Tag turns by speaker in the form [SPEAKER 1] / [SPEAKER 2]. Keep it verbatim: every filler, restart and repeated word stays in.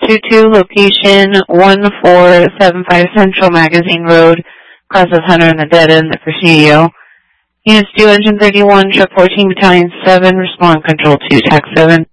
[SPEAKER 1] two two, location one four seven five Central Magazine Road, crosses Hunter in the dead end at Presidio. Units two, Engine thirty-one, Truck fourteen, Battalion seven, respond Control two, Tac seven.